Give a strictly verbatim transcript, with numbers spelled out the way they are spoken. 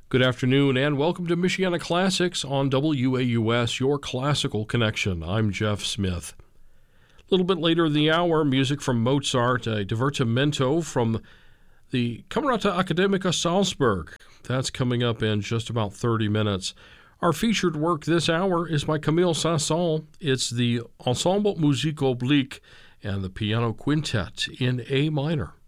Good afternoon and welcome to Michiana Classics on W A U S, your classical connection. I'm Jeff Smith. A little bit later in the hour, music from Mozart, a divertimento from the Camerata Academica Salzburg. That's coming up in just about thirty minutes. Our featured work this hour is by Camille Saint-Saëns. It's the Ensemble Musique Oblique and the Piano Quintet in A minor.